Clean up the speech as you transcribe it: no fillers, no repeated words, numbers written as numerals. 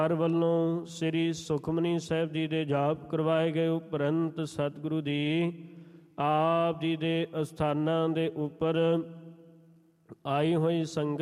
ਹਰ ਵੱਲੋਂ ਸ੍ਰੀ ਸੁਖਮਨੀ ਸਾਹਿਬ ਜੀ ਦੇ ਜਾਪ ਕਰਵਾਏ ਗਏ ਉਪਰੰਤ ਸਤਿਗੁਰੂ ਦੀ ਆਪ ਜੀ ਦੇ ਅਸਥਾਨਾਂ ਦੇ ਉੱਪਰ ਆਈ ਹੋਈ ਸੰਗਤ